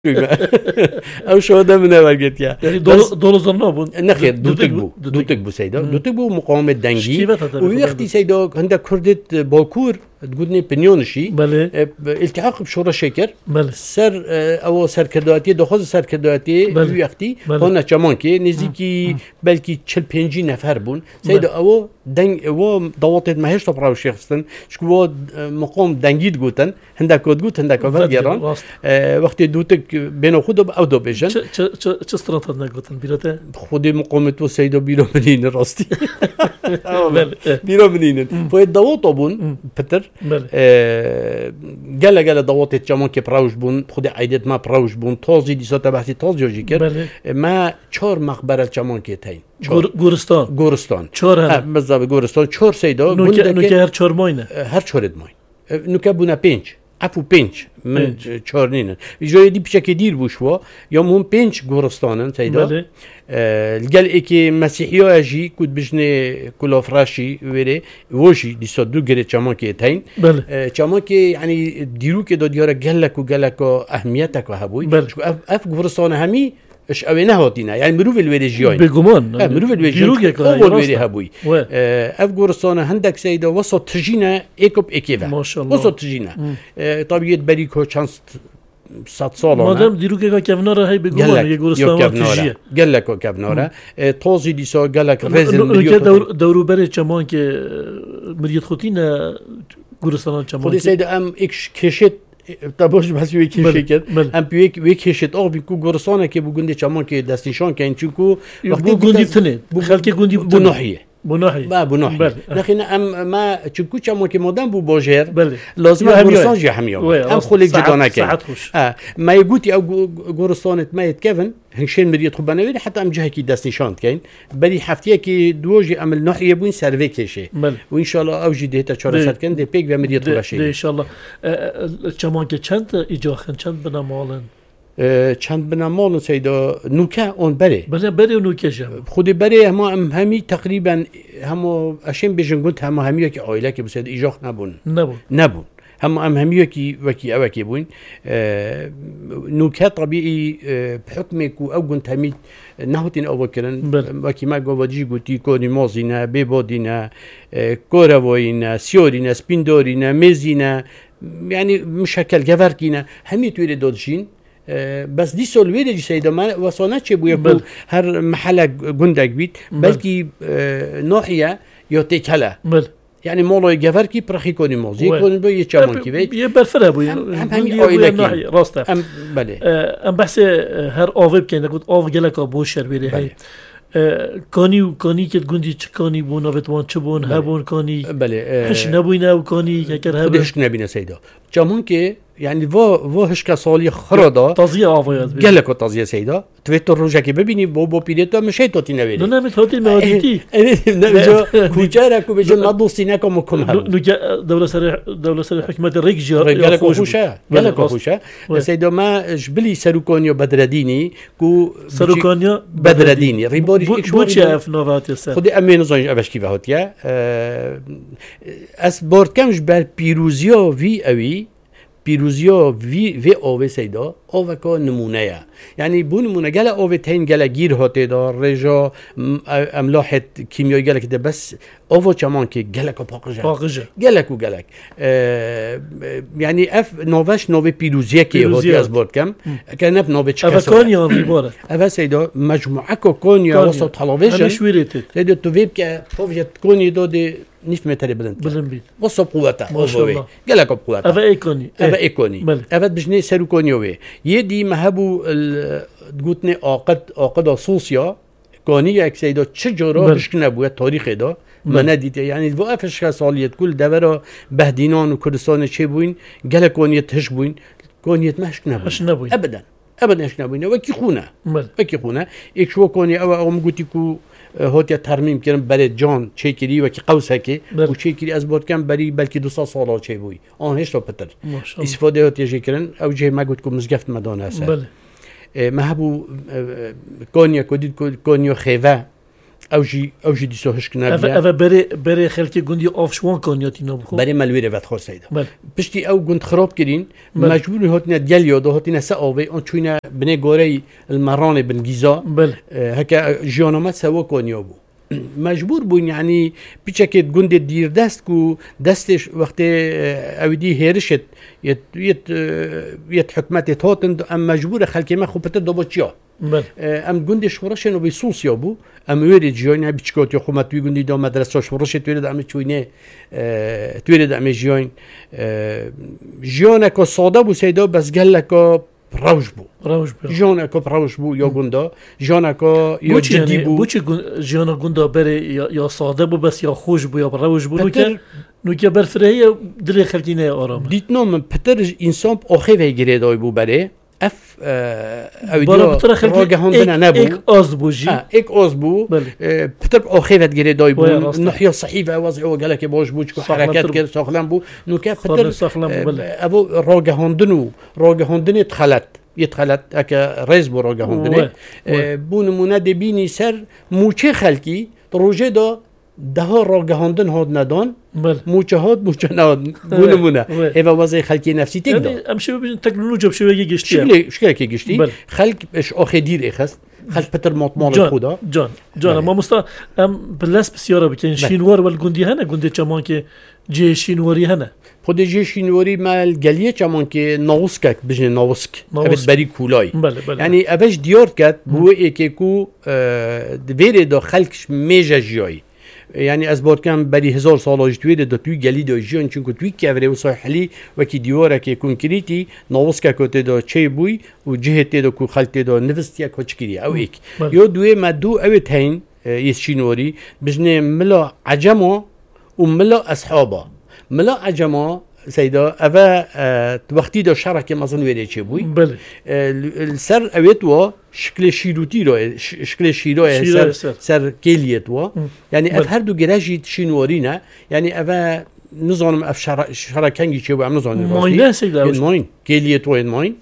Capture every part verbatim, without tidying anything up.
او شو ده من وقت يا يعني دول دول زرنابون نخير دوتك بو دوتك بو سيدا دوتك بو مقاومة دنجي ويختي سيدا عندك كردت باكور تقولني بنيونشي بله التحاق بشورى شكر بله سر او سرکرداتی دخوز سرکرداتی ویختی هنر چمان که نزدیکی بلکی چل پنجی نفر بون سید او دنگ او دواتت ماهیش تو براو شخصن شکو مقام دنگید گوتن هندک کد گوت هندک کافر گران وقتی دوتک بین خود او دو بجن چه چه چه استراتژی نگوتن بیرته خود مقامت و سید بیرو منین راستی بیرو منین باید دوات بون پتر گله گله دوات چمان که براوش بون خود عیدت ما براوش بون تازی دیسات بحثی تازی جی کرد ما چهار مقبره چمان که تاین گورستان گورستان چهار هم بالضبط گورستان چهار سیدا نوکه هر چهار ماینه هر چهارد ماین نوکه بونا پنج عفو پنج من چهار نینن جای دی پیش که دیر بوشوا یا مهم پنج گورستانن سیدا الجل إيكي مسيحية أجي كود بجنة كل فراشي ويري وجي دي صدق جري كمان كي تين كمان كي يعني ديرو كده ديارة جلك وجلك أهميتك وهبوي شو أف أف غورستان همي إيش أبينا هاتينا يعني مروف الويري جيان بجمان مروف الويري جيان أول ويري هبوي أف غورستان هندك سيدا وسط تجينا إيكوب إيكيفا ما شاء الله وسط تجينا طبيعة بريكو شانس صد ساله مادام دیرو که کفناره هی بگویم یه گورستان تیجیه گله که کفناره تازی دیسا گله که رزل مریت دورو بره چمان که مریت خودین گورستان چمان خودی سید ام ایکش کشت تابوش بحث وی کشت کرد ام پیک وی کشت آب بیکو گورستانه که بگوندی چمان که دستنشان که اینچوکو وقتی گوندی تنه خالک گوندی بناحیه بناحي با بناحي لكن ام ما تشكو چمو كي مودام بو بوجير لازم غورستان جي حميو ام خلي جدانا كان اه ما يقولي او غورستان ما يتكفن هنشين مريت خبانه حتى ام جهه كي دستنشان كاين بلي حفتيه كي دوجي ام الناحيه بوين سيرفي كيشي وان شاء الله او جي ديتا چهار ساعت كان دي بيك و مريت خباشي ان شاء الله چمان كي چند اجاخن چند بنا مالن چند بنامال سیدا نوکه اون بره بله بره نوکه جم خودی بره هم هم همی تقریبا هم اشیم بجنگوت هم همی که عائله که بسید ایجاخ نبون نبون نبون هم هم همی که وکی او کی بون نوکه طبیعی بحکم کو او گنت همی نهوتین او کرن وکی ما گوجی گوتی کونی مازینا ببادینا کوروینا سیورینا سپیندورینا مزینا يعني مشكل جفركينا همي تويل دودشين بس دي سولويري سيدا ما وصلناش بويا هر محل جندك بيت بلكي نوحية يوتيكلا يعني مولو جفركي برخي كوني موزي يكون بي يتشامون كيفيت يبرفرها بويا هم همي اويلكي راسته ام بله ام بحث هر اوفيب كان قلت اوف جلك ابوشر بيري هاي كاني وكاني كت جندي كاني بون أفتوان شبون هبون كاني بله هش نبوينا وكاني ككر هبون هش نبينا سيدا جامون كي يعني فو فو هش كسالي خرادا تازيه عفايات جلك تازيه سيدا تويتر روجا كي ببيني بو بو بيريتو مشي توتي نبيني لا نمت هاتي المهاديتي نجا كوجارا كو بيجن نضو سيناكو مكم هبون نجا دولة سر دولة سر حكمة الرجال جلك خوشا جلك خوشا سيدا ما جبلي سروكونيو بدرديني كو سروكونيو بدرديني ريبوري بوچه اف نواتي سر خودی امین زنج افش کی وهاتیا اس بورد کمش بر پیروزیا وی اوی پیروزیا وی وی اوه سیدا اوه که نمونه یا یعنی بون نمونه گله اوه تین گله گیر هاته دار رجا املاحت کیمیایی گله کده بس اوه چمان که گله که پاقجه پاقجه گله کو گله یعنی اف نوش نوه پیروزیه که هاتی از بورد کم که نب نوه چکسا اوه کانیا ریباره اوه سیدا مجموعه که کانیا وسط حلاویشن همش ویریتید سیدا تو ویب که فوجت کانی داده نيف متر بلند بلند بيت وصل قوته ما شاء الله قال لك قوته افا ايكوني افا ايكوني افا بجني سرو كونيوي يدي مهبو تقولني عقد عقد صوصيا كوني اكسيدو تشجرا بشكنا بو تاريخ دا ما نديت يعني الوقفش ساليت كل دبره بهدينان وكردستان چه بوين قال كوني تهش بوين كوني مش نبوين ابدا ابدا مش نبوين وكي خونه وكي خونه ايك شو كوني او ام قلتيكو هوتیا ترمیم کردن برای جان چه کری و کی قوسه کی و چه کری از بود کم برای بلکی دو سال سالا چه بوی آن هیچ تو پتر استفاده هوتیا چه کردن او جه ما گفت که مزگفت مدانه است ما هبو کانیا کدید کانیا خیوه اوجي اوجي دي سو هشكنا اف اف بري بري خلكي گوندی آفشوان کانیاتی نبخو بري ملويره وقت خور سيدا بله بشتي او گوند خراب كرين بله. مجبور هاتنا دياليو دو هاتنا ساوي اون تشوينا بني غوري المران بن غيزا بله هكا جيونوما سوا كونيوبو مجبور بون يعني بيشكت گوند دير دست كو دستش وقت اودي هيرشت يت يت يت حكمت هاتن ام مجبور خلكي ما خو بتر دوبوتشيا بله ام گوند شورش نو بيسوس يابو ام ويري جوين بيشكوت يخو توي گوندي دو مدرسه شورش تويرد ام تشوينه تويرد ام جوين جونا كو صودا بو سيدو بس قال لك روش بو روش بو جونا كو روش بو يا گوندا جونا كو يا جدي بو بو چه جونا گوندا بري يا ساده بو بس يا خوش بو يا روش بو نو که نو که برفره دل خلقينه آرام ديتنو من بتر انسان اخي ويگيري داي بو بري اف اوديو راگهان بنا نبو اك از بوجي اك از بو بتر اخي ويگيري داي بو نحيا صحيفه وضعه قال لك باش بو حركات كده ساخلان بو نو كه بتر ابو راگهاندنو راگهاندني تخلت يتخلت اكا ريز بو راگهاندني بو نمونه دبيني سر موچه خلقي روجه دا ده راگهاندن هاد ندان موچه هاد موچه ندان بو نمونه ايوا وضع خلقي نفسي تقدر يعني امشي تكنولوجيا بشويه گشتي شكله شكله كي گشتي خلق اش اخي دير اخس خلق بتر مطمئن خدا جان جان ما مستا ام بلاس بسياره بكن شينوار والگوندي هنا گوندي چمان که جي شينوري هنا خود جي شينوري مال گلیه چمان که ناوسک بجن ناوسک ابد بری کولاي يعني اوش ديار كات بو ايكو دويره دو خلقش ميجا جياي يعني از كان بري هزار سال تويره دو توي گلی دو جيان چونكو توي كاوره و صحلي وكي ديوره كي كونكريتي ناوسک كوت دو چي بوي و جهت دو كو خلق دو نفستيا كوچكري او ايك يو دوي ما دو اوت هين يشينوري بجن ملا عجمو وملا اصحابه ملا عجمه سيدا أفا وقتی دا شرکه مثلا ویره چه بوی بله السر اویت و شکل شیروتی رو شکل شیرای سر سر کلیت و یعنی اف هر دو گرجی شینواری نه یعنی أفا نظام اف شرکانگی چه بو هم نظام ماینه سيدا ماین کلیت و ماین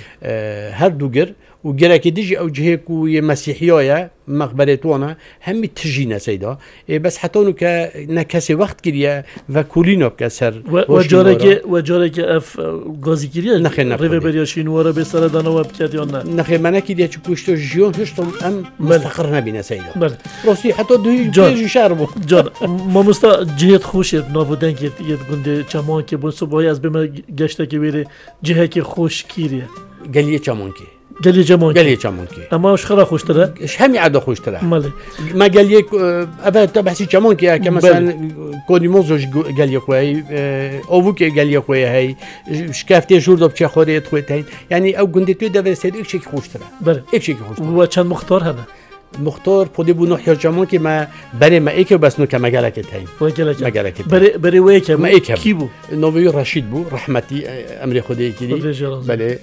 هر دو گر و گرکی دیجی او جهه کو یه مسیحیه مقبرتوانا همی تجینا سیدا بس حتی اونو که نکسی وقت کریه و کولینو بکسر و جاره که و جاره که اف گازی کریه نخیر نخیر ریوه بریا شینواره به سر دانو بکرد یا نه نخیر منه کریه چه کشتو جیون هشتم ام مستقر نبینه سیدا بله راستی حتی دوی جیجی شهر بو جان ما مستا جهت خوشید نابودن که یه گنده چمان که بون صبحی از بما گشته که بیره جهه که خوش کریه گلیه چمان که گلیه چمان گلیه چمان که اما اش خرا خوشتره اش همي عدا خوشتره ماله ما گلیه ابا تبحثي چمان که که مثلا کونی موزوج گلیه خوی اوو که گلیه خوی هی شکافته جور دو بچه خورید خویتین یعنی او گنده تو دو سید یک شک خوشتره بله یک شک خوشتره و چند مختار هنه مختار پودی بو نحیا چمان که ما برای ما ایک بس نو که مگلک تایم مگلک مگلک برای برای وی که ما ایک کی بو نووی رشید بو رحمتی امر خدای کلی بله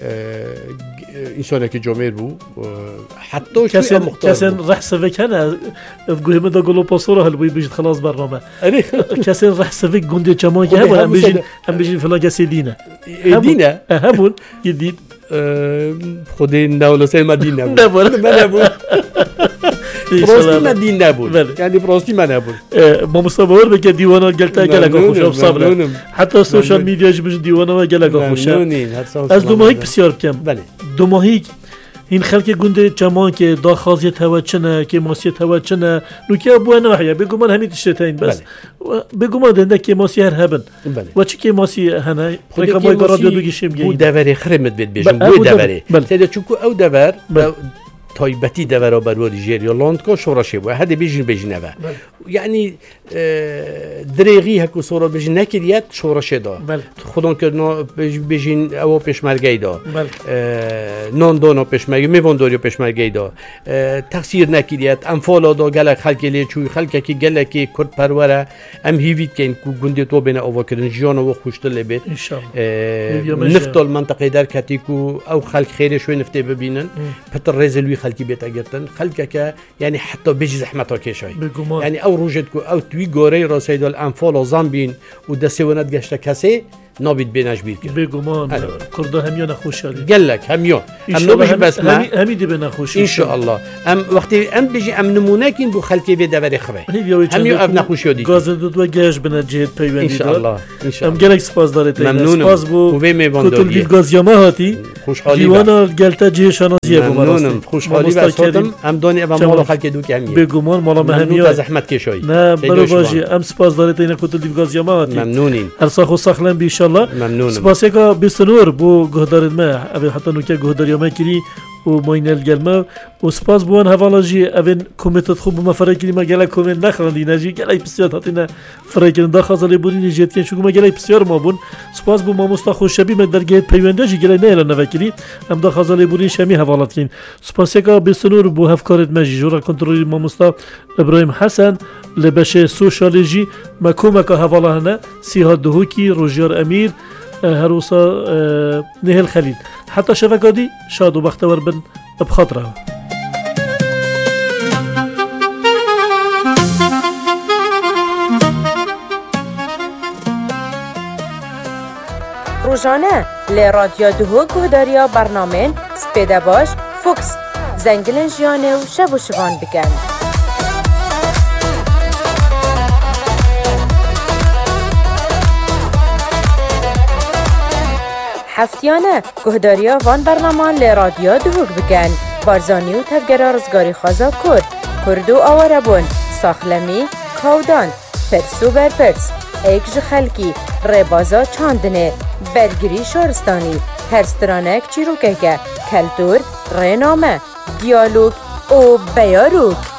انسان که جامعه بو حتی شو مختار کسان راح سفك هنا تقول هم دا قولوا بصوره هل بيجي خلاص برنامه كسان راح سفك جندي چمان که هم هم بيجي هم بيجي فلاجه سيدينا دينا همون جديد خدای نولو سه مدینه بود نبود نبود پرستی مدین نبود یعنی پرستی من نبود ما مصور بك ديوانا قلت لك خوش بصبر حتى السوشيال ميديا جبج ديوانا ما قال لك خوش از دو ماهی بسیار کم بله دو ماهی این خلق گنده چمان که دا خازیت هوا چنه که ماسیت هوا چنه نو که ابو ناحیه بگو من همین تشتین بس بگو من دنده که ماسی هر هبن و چی که ماسی هنه رقمای رادیو بگیشیم بو دوره خرمت بید بیشم بو دوره سیده چونکو او دور تایبتی دورا بروری جریان لاندکا شورشه بود هده بیشین بیشین نوه یعنی دریغی هکو سورا بیشین نکریت شورشه دا خودان که بیشین او پیشمرگی دا نان دانا پیشمرگی میوانداری پیشمرگی دا تقصیر نکریت انفالا دا گلک خلکی لی چوی خلکی که گلکی کرد پروره ام هیوید که این گنده تو بین آوا کردن جیان و خوشتر لبید نفتال منطقه در کتی که او خلق خیره شوی نفته ببینن پتر رزلوی خلکی بیت اگرتن خلکه که یعنی حتی بیش زحمت ها کشای یعنی او روجت کو او توی گوره راسید الانفال و زنبین و دستیونت گشته کسی نابید بینش بیر کرد بگمان کرده همیان خوشحالی گلک همیان هم نباشه بس ما همی دی بنا خوشی ان شاء الله ام وقتی ام بيجي ام نمونه کین بو خلکی به دور خبه همیان اب نخوشی دی گاز دو و گاش بنا جهت پیوندی ان شاء الله ان شاء الله ام گلک سپاس داره تی سپاس بو کتل دی گاز یما هاتی خوشحالی دیوانا گلتا جه شناسیه بو ممنونم خوشحالی و صوتم ام دانی ام مال خلک دو که همیه بگمان مالا مهمیان زحمت کشایی نه برو باجی ام سپاس داره تی کتل دی گاز یما هاتی ممنونین هر ساخو ساخلن بی ان شاء الله ممنونم سپاس کا بسنور بو گهدار ما ابي حتى نو که گهدار یما کری و ماینل گلما و سپاس بوان حوالاجی اوین کومیتت خوب ما فرقی ما گله کومن نخوندی نجی گله بسیار هاتینا فرقی ندا خازلی بودی نجیت کن شو ما گله بسیار ما بون سپاس بو ما مستخو شبی من درگیت پیونده جی گله نه الا نوکلی ام دا خازلی بودی شمی حوالات کین سپاس کا بسنور بو هفکارت ماجی جورا کنترلی ما مست ابراهیم حسن لبشه سوشالجی ما کومک حوالا هنا سیها دهوکی روجر امیر هروسا نهل خلیل حتی شفقادی شاد و بختور بن بخاطره روزانه ل رادیو دهو گهداریا برنامه سپیده باش فوکس زنگلن جیانه و شب و شوان بکن هفتیانه گهداریا وان برنامه ل رادیو دهوک بکن بارزانی و تفگره رزگاری خوازا کرد کردو آواربون ساخلمی کودان پرسو برپرس ایکج خلکی ربازا چاندنه برگری شارستانی هرسترانک چیروکه کلتور رنامه دیالوگ و بیاروک